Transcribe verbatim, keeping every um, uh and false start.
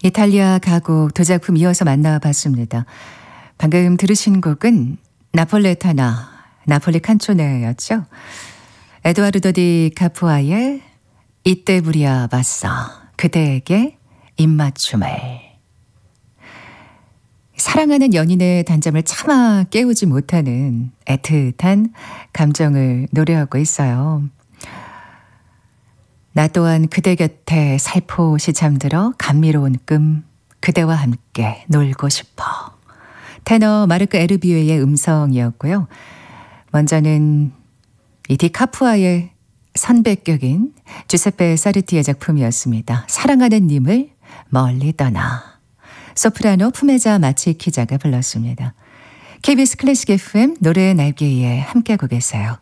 이탈리아 가곡 두 작품 이어서 만나봤습니다. 방금 들으신 곡은 나폴레타나, 나폴리 칸초네였죠. 에드와르도 디 카푸아의 이때 부리아 바사, 그대에게 입맞춤을. 사랑하는 연인의 단잠을 차마 깨우지 못하는 애틋한 감정을 노래하고 있어요. 나 또한 그대 곁에 살포시 잠들어 감미로운 꿈 그대와 함께 놀고 싶어. 테너 마르크 에르비에의 음성이었고요. 먼저는 이 디카푸아의 선배격인 주세페 사르티의 작품이었습니다. 사랑하는 님을 멀리 떠나. 소프라노 푸메자 마치키자가 불렀습니다. 케이비에스 클래식 에프엠 노래의 날개 위에 함께하고 계세요.